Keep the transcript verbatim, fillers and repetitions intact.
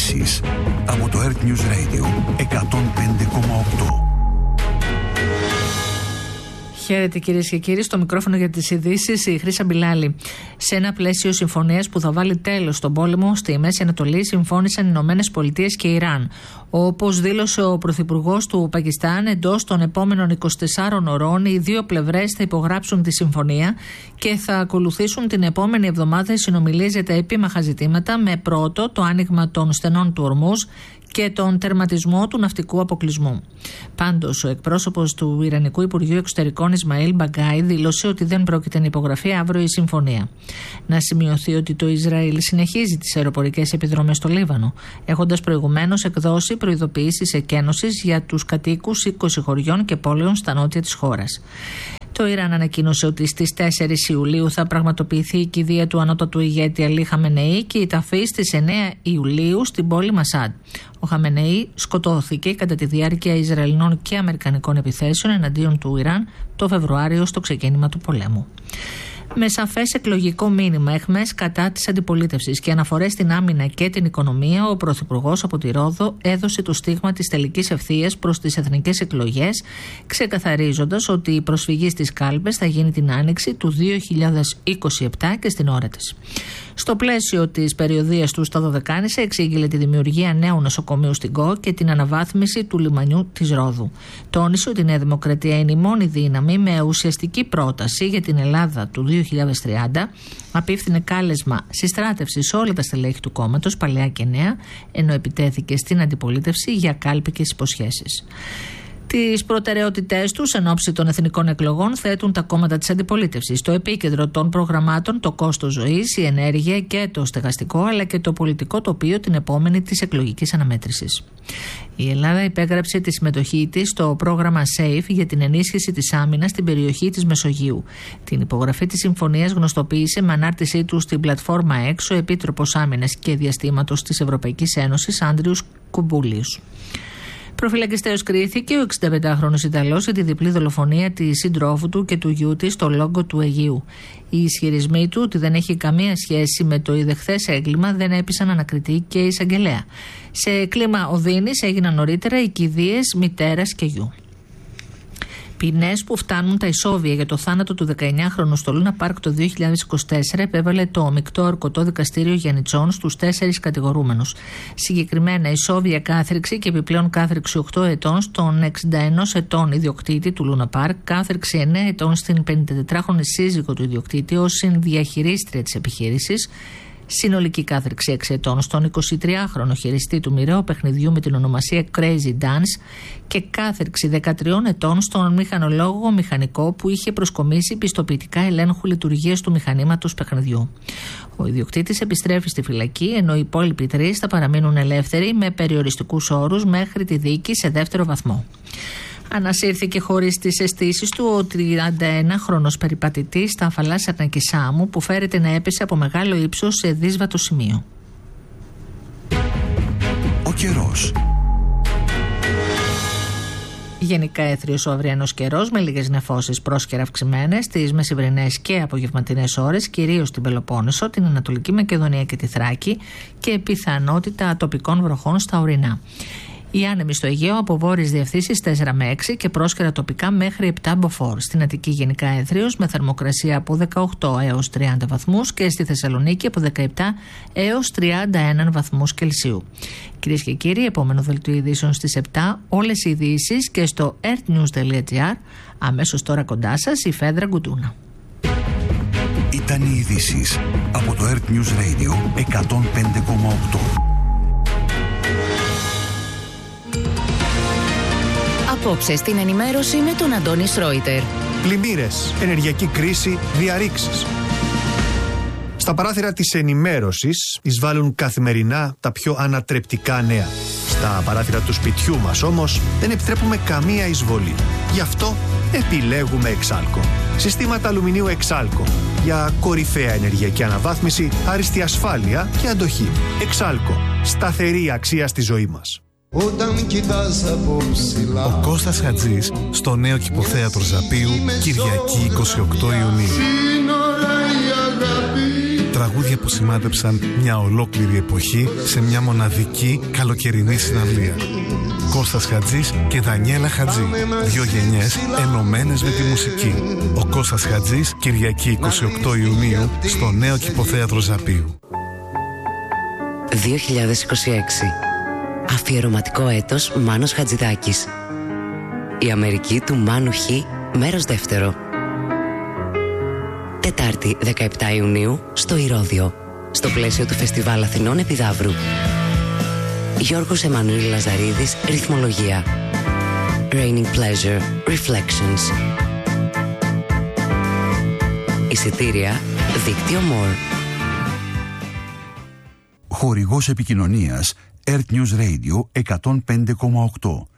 ειδήσεις από το Earth News Radio εκατόν πέντε κόμμα οκτώ. Χαίρετε κυρίες και κύριοι, στο μικρόφωνο για τις ειδήσεις η Χρύσα Μπιλάλη. Σε ένα πλαίσιο συμφωνίας που θα βάλει τέλος στον πόλεμο στη Μέση Ανατολή, συμφώνησαν οι Ηνωμένες Πολιτείες και Ιράν. Όπως δήλωσε ο Πρωθυπουργός του Πακιστάν, εντός των επόμενων είκοσι τεσσάρων ωρών οι δύο πλευρές θα υπογράψουν τη συμφωνία και θα ακολουθήσουν την επόμενη εβδομάδα συνομιλίες για τα επίμαχα ζητήματα, με πρώτο το άνοιγμα των στενών του Ορμούζ και τον τερματισμό του ναυτικού αποκλεισμού. Πάντως, ο εκπρόσωπος του Ιρανικού Υπουργείου Εξωτερικών Ισμαήλ Μπαγκάι δήλωσε ότι δεν πρόκειται να υπογραφεί αύριο η συμφωνία. Να σημειωθεί ότι το Ισραήλ συνεχίζει τις αεροπορικές επιδρομές στο Λίβανο, έχοντας προηγουμένως εκδώσει προειδοποιήσεις εκένωσης για τους κατοίκους είκοσι χωριών και πόλεων στα νότια της χώρας. Το Ιράν ανακοίνωσε ότι στις τέσσερις Ιουλίου θα πραγματοποιηθεί η κηδεία του ανώτατου ηγέτη Αλί Χαμενεή και η ταφή στις εννέα Ιουλίου στην πόλη Μασάντ. Ο Χαμενεή σκοτώθηκε κατά τη διάρκεια Ισραηλινών και Αμερικανικών επιθέσεων εναντίον του Ιράν το Φεβρουάριο στο ξεκίνημα του πολέμου. Με σαφές εκλογικό μήνυμα εχμές κατά της αντιπολίτευσης και αναφορές στην άμυνα και την οικονομία, ο Πρωθυπουργός από τη Ρόδο έδωσε το στίγμα της τελικής ευθείας προς τις εθνικές εκλογές, ξεκαθαρίζοντας ότι η προσφυγή στις κάλπες θα γίνει την άνοιξη του δύο χιλιάδες είκοσι επτά και στην ώρα της. Στο πλαίσιο της περιοδείας του στα Δωδεκάνησα, εξήγηλε τη δημιουργία νέου νοσοκομείου στην ΚΟ και την αναβάθμιση του λιμανιού της Ρόδου. Τόνισε ότι η Νέα Δημοκρατία είναι η μόνη δύναμη με ουσιαστική πρόταση για την Ελλάδα του δύο χιλιάδες τριάντα. Απίφθινε κάλεσμα συστράτευση σε όλα τα στελέχη του κόμματος, παλαιά και νέα, ενώ επιτέθηκε στην αντιπολίτευση για κάλπικες υποσχέσεις. Τις προτεραιότητές τους εν ώψη των εθνικών εκλογών θέτουν τα κόμματα της αντιπολίτευσης. Στο επίκεντρο των προγραμμάτων το κόστος ζωής, η ενέργεια και το στεγαστικό, αλλά και το πολιτικό τοπίο την επόμενη της εκλογικής αναμέτρησης. Η Ελλάδα υπέγραψε τη συμμετοχή της στο πρόγραμμα SAFE για την ενίσχυση της άμυνας στην περιοχή της Μεσογείου. Την υπογραφή της συμφωνίας γνωστοποίησε με ανάρτησή του στην πλατφόρμα X ο Επίτροπος Άμυνας και Διαστήματος της Ευρωπαϊκής Ένωσης Άντριους Κουμπούλιους. Προφυλακιστέως κρίθηκε ο εξηνταπεντάχρονος Ιταλός για τη διπλή δολοφονία της συντρόφου του και του γιού της στο Λόγκο του Αιγείου. Οι ισχυρισμοί του ότι δεν έχει καμία σχέση με το ιδεχθές έγκλημα δεν έπεισαν ανακριτή και εισαγγελέα. Σε κλίμα οδύνης έγιναν νωρίτερα οι κηδείες μητέρας και γιου. Ποινές που φτάνουν τα ισόβια για το θάνατο του δεκαεννιάχρονου στο Λούνα Πάρκ το δύο χιλιάδες είκοσι τέσσερα επέβαλε το μεικτό ορκωτό δικαστήριο Γιαννιτσών στους τέσσερις κατηγορούμενους. Συγκεκριμένα ισόβια κάθριξη και επιπλέον κάθριξη οκτώ ετών στον εξήντα ενός ετών ιδιοκτήτη του Λούνα Πάρκ, κάθριξη εννέα ετών στην πενηντατετράχρονη σύζυγο του ιδιοκτήτη ως συνδιαχειρίστρια της επιχείρησης. Συνολική κάθριξη έξι ετών στον εικοσιτριάχρονο χειριστή του μοιραίου παιχνιδιού με την ονομασία Crazy Dance και κάθριξη δεκατριών ετών στον μηχανολόγο μηχανικό που είχε προσκομίσει πιστοποιητικά ελέγχου λειτουργίας του μηχανήματος παιχνιδιού. Ο ιδιοκτήτης επιστρέφει στη φυλακή, ενώ οι υπόλοιποι τρεις θα παραμείνουν ελεύθεροι με περιοριστικούς όρους μέχρι τη δίκη σε δεύτερο βαθμό. Ανασύρθηκε χωρίς τις αισθήσεις του ο τριανταενάχρονος περιπατητής στα Αφαλάσσια Νακισάμου που φέρεται να έπεσε από μεγάλο ύψος σε δύσβατο σημείο. Ο καιρός. Γενικά έθριος ο αυριανός καιρός με λίγες νεφώσεις πρόσκαιρα αυξημένες στις μεσημβρινές και απογευματινές ώρες, κυρίως στην Πελοπόννησο, την Ανατολική Μακεδονία και τη Θράκη και πιθανότητα ατοπικών βροχών στα ορεινά. Οι άνεμοι στο Αιγαίο από βόρειες διευθύνσεις τέσσερα με έξι και πρόσκαιρα τοπικά μέχρι επτά μποφόρ. Στην Αττική γενικά έθριος με θερμοκρασία από δεκαοκτώ έως τριάντα βαθμούς και στη Θεσσαλονίκη από δεκαεπτά έως τριάντα ένα βαθμούς Κελσίου. Κυρίες και κύριοι, επόμενο δελτίο ειδήσεων στις επτά. Όλες οι ειδήσεις και στο earthnews τελεία gr. Αμέσως τώρα κοντά σας η Φέδρα Γκουντούνα. Ήταν οι ειδήσεις από το Earth News Radio εκατόν πέντε κόμμα οκτώ. Απόψε στην ενημέρωση με τον Αντώνη Σρόιτερ. Πλημμύρες, ενεργειακή κρίση, διαρρήξεις. Στα παράθυρα της ενημέρωσης εισβάλλουν καθημερινά τα πιο ανατρεπτικά νέα. Στα παράθυρα του σπιτιού μας όμως δεν επιτρέπουμε καμία εισβολή. Γι' αυτό επιλέγουμε Εξάλκο. Συστήματα αλουμινίου Εξάλκο για κορυφαία ενεργειακή αναβάθμιση, άριστη ασφάλεια και αντοχή. Εξάλκο. Σταθερή αξία στη ζωή μας. Ο Κώστας Χατζής στο νέο Κηποθέατρο Ζαπίου, Κυριακή είκοσι οκτώ Ιουνίου. τραγούδια που σημάδεψαν μια ολόκληρη εποχή σε μια μοναδική καλοκαιρινή συναυλία. Κώστας Χατζής και Δανιέλα Χατζή. Δύο γενιές ενωμένες με τη μουσική. Ο Κώστας Χατζής, Κυριακή εικοστή ογδόη Ιουνίου, στο Νέο Κηποθέατρο Ζαπίου. δύο χιλιάδες είκοσι έξι. Αφιερωματικό έτος Μάνος Χατζηδάκης. Η Αμερική του Μάνου Χ, μέρος δεύτερο. Τετάρτη δεκαεπτά Ιουνίου στο Ηρώδειο, στο πλαίσιο του Φεστιβάλ Αθηνών Επιδαύρου. Γιώργος Εμμανουήλ Λαζαρίδης, ρυθμολογία. Raining Pleasure, Reflections. Εισιτήρια, δίκτυο More. Χορηγός επικοινωνίας Earth News Radio εκατόν πέντε κόμμα οκτώ.